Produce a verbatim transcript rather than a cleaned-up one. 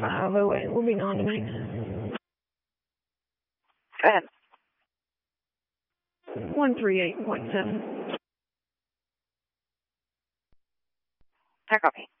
Uh, wait, wait, we'll be on tonight. Go ahead. one three eight point seven. I copy.